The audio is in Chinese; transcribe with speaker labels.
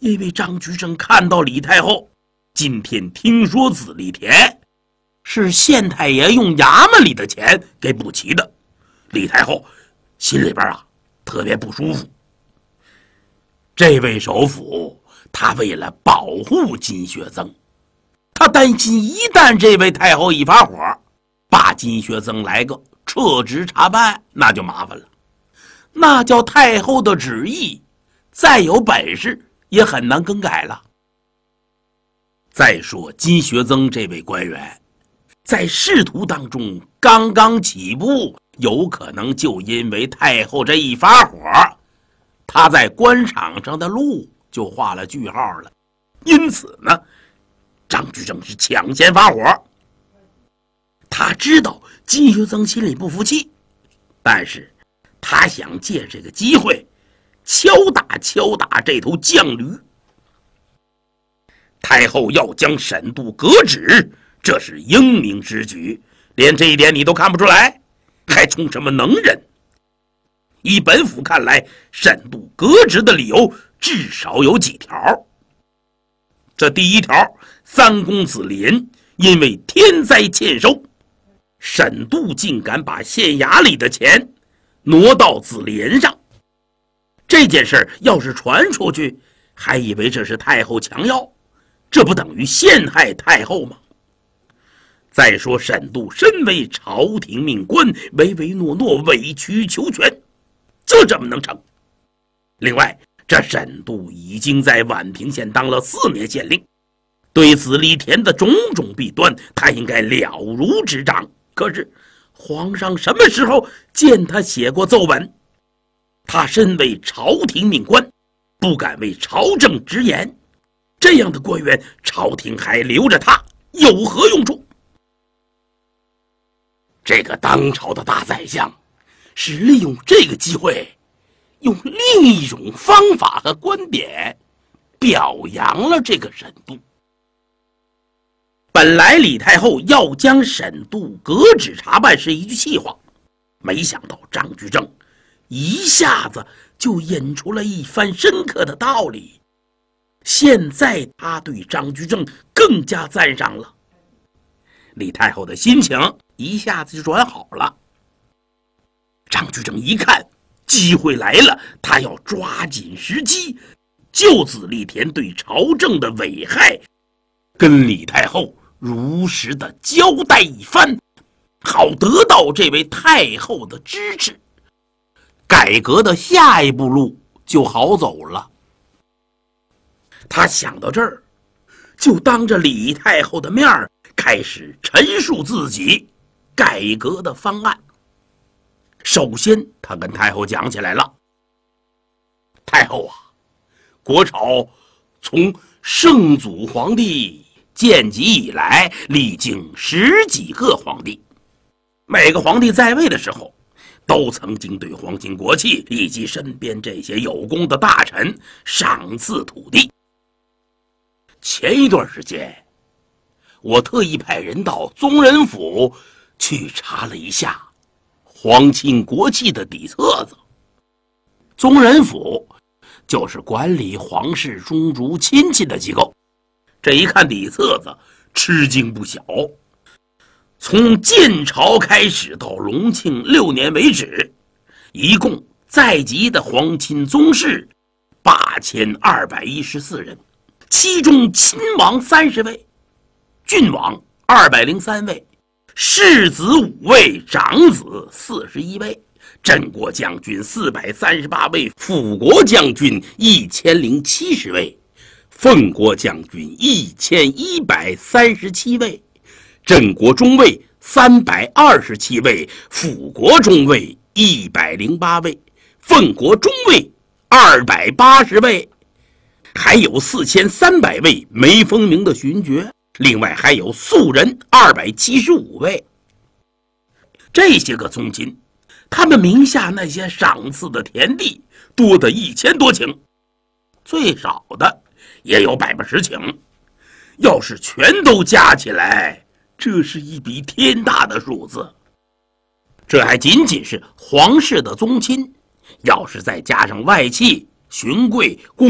Speaker 1: 因为张居正看到李太后今天听说紫栗田是县太爷用衙门里的钱给补齐的，李太后心里边特别不舒服。这位首辅他为了保护金学曾，他担心一旦这位太后一发火，把金学曾来个撤职查办，那就麻烦了。那叫太后的旨意，再有本事也很难更改了。再说金学曾这位官员在仕途当中刚刚起步，有可能就因为太后这一发火，他在官场上的路就画了句号了。因此呢，张居正是抢先发火。他知道金学曾心里不服气，但是他想借这个机会敲打这头犟驴。太后要将沈度革职，这是英明之举，连这一点你都看不出来，还充什么能人？以本府看来，沈度革职的理由至少有几条。这第一条，三公子林因为天灾欠收，沈度竟敢把县衙里的钱挪到紫林上。这件事要是传出去，还以为这是太后强要，这不等于陷害太后吗？再说沈度身为朝廷命官，唯唯诺诺，委曲求全，就这么能成？另外，这沈度已经在宛平县当了4年县令，对紫栗田的种种弊端，他应该了如指掌。可是皇上什么时候见他写过奏本？他身为朝廷命官，不敢为朝政直言，这样的官员，朝廷还留着他有何用处？这个当朝的大宰相是利用这个机会，用另一种方法和观点表扬了这个沈度。本来李太后要将沈度革职查办是一句气话，没想到张居正一下子就引出了一番深刻的道理。现在他对张居正更加赞赏了，李太后的心情一下子就转好了。张居正一看机会来了，他要抓紧时机，就紫栗田对朝政的危害跟李太后如实的交代一番，好得到这位太后的支持，改革的下一步路就好走了。他想到这儿，就当着李太后的面开始陈述自己改革的方案。首先他跟太后讲起来了，太后啊，国朝从圣祖皇帝建极以来，历经10几个皇帝，每个皇帝在位的时候都曾经对皇亲国戚以及身边这些有功的大臣赏赐土地。前一段时间，我特意派人到宗人府去查了一下皇亲国戚的底册子。宗人府就是管理皇室宗族亲戚的机构，这一看底册子，吃惊不小。从建朝开始到隆庆6年为止，一共在籍的皇亲宗室8214人，其中亲王30位，郡王203位，世子5位，长子41位，镇国将军438位，辅国将军1070位，奉国将军1137位，镇国中尉327位，辅国中尉108位，奉国中尉280位，还有4300位没封名的巡爵，另外还有素人275位。这些个宗亲，他们名下那些赏赐的田地多的1000多顷，最少的也有10%顷，要是全都加起来，这是一笔天大的数字。这还仅仅是皇室的宗亲，要是再加上外戚、巡贵、